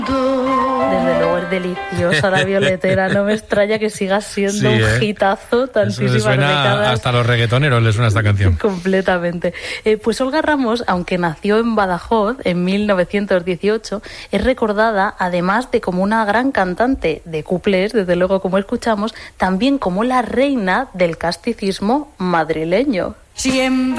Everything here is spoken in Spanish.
Desde luego es deliciosa la violetera, no me extraña que siga siendo un hitazo tantísimas décadas. Hasta a los reggaetoneros les suena esta canción. Completamente. Pues Olga Ramos, aunque nació en Badajoz en 1918, es recordada, además de como una gran cantante de cuplés, desde luego como escuchamos, también como la reina del casticismo madrileño. Siempre